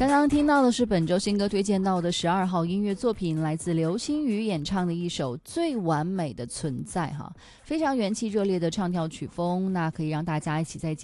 刚刚听到的是本周新歌推荐到的12号音乐作品，来自流星雨演唱的一首《最完美的存在》哈，非常元气热烈的唱跳曲风，那可以让大家一起在